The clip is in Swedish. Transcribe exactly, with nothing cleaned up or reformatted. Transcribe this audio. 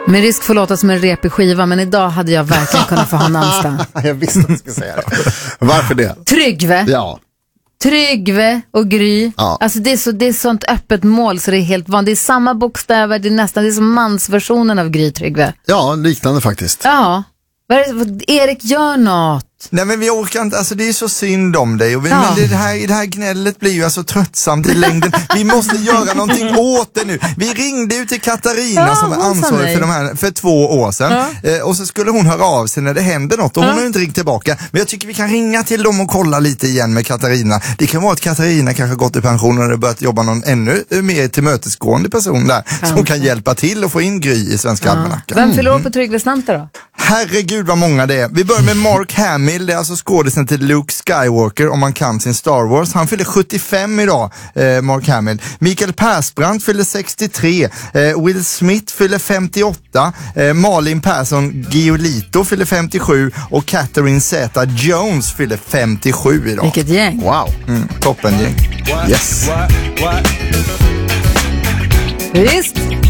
Med risk för att låta som en repig skiva, men idag hade jag verkligen kunnat få ha namnsdag. Jag visste att du skulle säga det. Varför det? Tryggve. Ja. Tryggve och Gry. Ja. Alltså det är så det är sånt öppet mål så det är helt vanligt. Det är samma bokstäver, det är nästan det är som mansversionen av Gry Tryggve. Ja, liknande faktiskt. Ja. Vad är det, Erik gör något. Nej, men vi orkar inte, alltså det är så synd om dig och vi, Ja. men det här, det här gnället blir ju alltså tröttsamt i längden. Vi måste göra någonting åt det nu. Vi ringde ju till Katarina Ja, som är hon sa ansvarig nej. för de här för två år sedan Ja. eh, och så skulle hon höra av sig när det händer något och hon Ja. har ju inte ringt tillbaka. Men jag tycker vi kan ringa till dem och kolla lite igen med Katarina. Det kan vara att Katarina kanske gått i pension och har börjat jobba någon ännu mer tillmötesgående person där Kanske. som kan hjälpa till och få in Gry i Svenska almanackan. Vem fyller år på Tryggves namnsdag då? Herregud vad många det är. Vi börjar med Mark Hamill, det är alltså skådisen till Luke Skywalker om man kan sin Star Wars. Han fyller sjuttiofem idag, eh, Mark Hamill. Mikael Persbrandt fyller sextiotre. Eh, Will Smith fyller femtioåtta. Eh, Malin Persson Giolito fyller femtiosju. Och Catherine Zeta-Jones fyller femtiosju idag. Vilket gäng. Wow. Mm, toppengäng. Yes. Visst.